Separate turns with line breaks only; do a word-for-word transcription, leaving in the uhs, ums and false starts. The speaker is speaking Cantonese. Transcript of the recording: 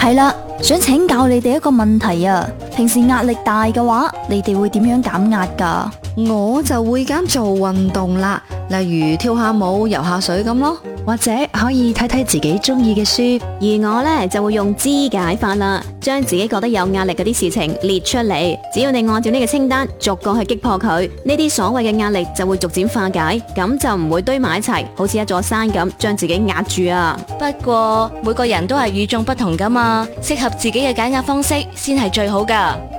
係啦，想請教你哋一個問題啊，平時壓力大嘅話，你哋會點樣減壓噶？
我就會揀做運動啦，例如跳下舞、游下水咁咯，
或者可以睇睇自己中意嘅書。
而我呢，就會用肢解法啦，將自己覺得有壓力嗰啲事情列出嚟，只要你按照呢個清單逐個去擊破佢，呢啲所謂嘅壓力就會逐漸化解，咁就唔會堆埋一齊，好似一座山咁將自己壓住啊。
不過每個人都係與眾不同噶嘛，適合自己嘅減壓方式先係最好噶。